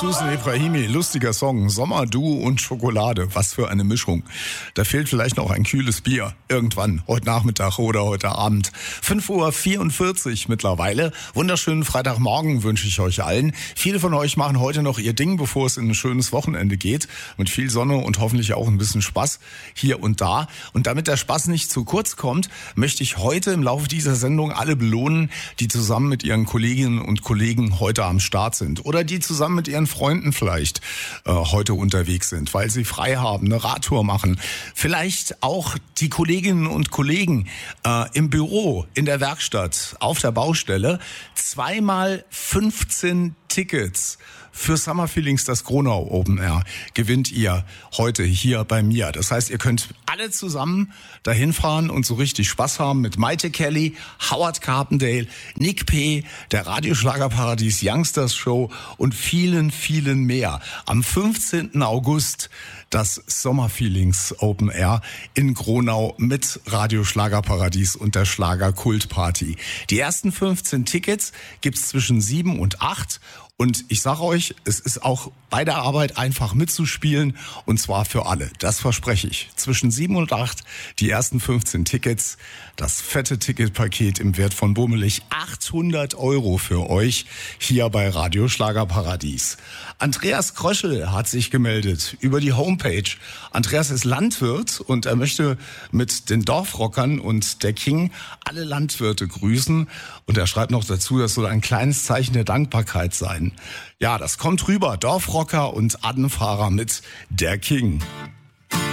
Susan Ebrahimi, lustiger Song. Sommer, du und Schokolade. Was für eine Mischung. Da fehlt vielleicht noch ein kühles Bier. Irgendwann, heute Nachmittag oder heute Abend. 5:44 Uhr mittlerweile. Wunderschönen Freitagmorgen wünsche ich euch allen. Viele von euch machen heute noch ihr Ding, bevor es in ein schönes Wochenende geht. Mit viel Sonne und hoffentlich auch ein bisschen Spaß hier und da. Und damit der Spaß nicht zu kurz kommt, möchte ich heute im Laufe dieser Sendung alle belohnen, die zusammen mit ihren Kolleginnen und Kollegen heute am Start sind. Oder die zusammen mit ihren Freunden vielleicht heute unterwegs sind, weil sie frei haben, eine Radtour machen. Vielleicht auch die Kolleginnen und Kollegen im Büro, in der Werkstatt, auf der Baustelle. 2x15 Tickets für Summer Feelings, das Gronau Open Air, gewinnt ihr heute hier bei mir. Das heißt, ihr könnt alle zusammen dahin fahren und so richtig Spaß haben mit Maite Kelly, Howard Carpendale, Nick P., der Radioschlagerparadies Youngsters Show und vielen, vielen mehr. Am 15. August das Summer Feelings Open Air in Gronau mit Radioschlagerparadies und der Schlagerkultparty. Die ersten 15 Tickets gibt's zwischen 7 und 8. Und ich sage euch, es ist auch bei der Arbeit einfach mitzuspielen und zwar für alle. Das verspreche ich. Zwischen 7 und 8 die ersten 15 Tickets. Das fette Ticketpaket im Wert von bummelig 800 € für euch hier bei Radio Schlagerparadies. Andreas Kröschel hat sich gemeldet über die Homepage. Andreas ist Landwirt und er möchte mit den Dorfrockern und der King alle Landwirte grüßen. Und er schreibt noch dazu, das soll ein kleines Zeichen der Dankbarkeit sein. Ja, das kommt rüber. Dorfrocker und Anfahrer mit der King.